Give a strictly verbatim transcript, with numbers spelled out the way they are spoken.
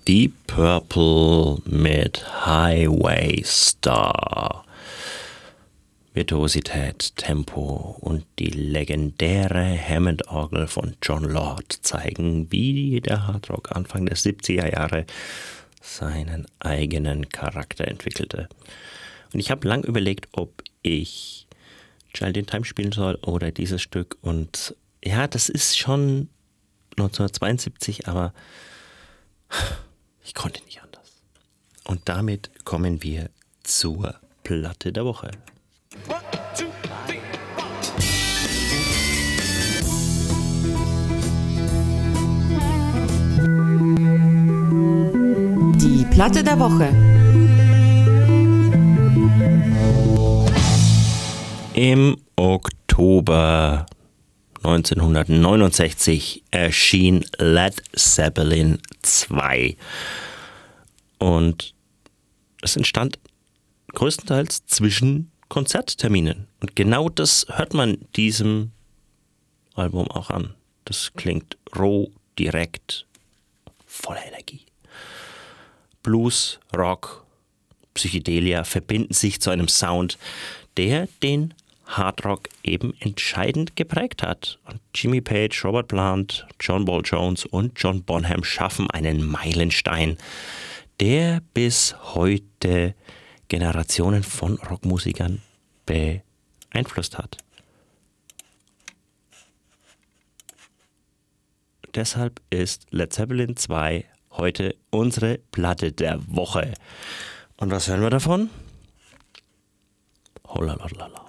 Deep Purple mit Highway Star. Virtuosität, Tempo und die legendäre Hammond-Orgel von Jon Lord zeigen, wie der Hardrock Anfang der siebziger Jahre seinen eigenen Charakter entwickelte. Und ich habe lang überlegt, ob ich Child in Time spielen soll oder dieses Stück. Und ja, das ist schon neunzehnhundertzweiundsiebzig, aber ich konnte nicht anders. Und damit kommen wir zur Platte der Woche. Die Platte der Woche. Im Oktober neunzehnhundertneunundsechzig erschien Led Zeppelin zwei. Und es entstand größtenteils zwischen Konzertterminen. Und genau das hört man diesem Album auch an. Das klingt roh, direkt, voller Energie. Blues, Rock, Psychedelia verbinden sich zu einem Sound, der den Hardrock eben entscheidend geprägt hat. Und Jimmy Page, Robert Plant, John Paul Jones und John Bonham schaffen einen Meilenstein, der bis heute Generationen von Rockmusikern beeinflusst hat. Deshalb ist Led Zeppelin zwei heute unsere Platte der Woche. Und was hören wir davon? Holalala.